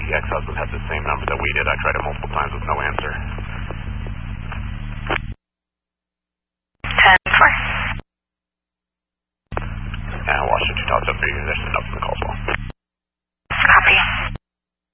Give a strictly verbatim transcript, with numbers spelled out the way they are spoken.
ex-husband had the same number that we did. I tried it multiple times with no answer. ten four. And Washington two talks up for you. There's enough in the call.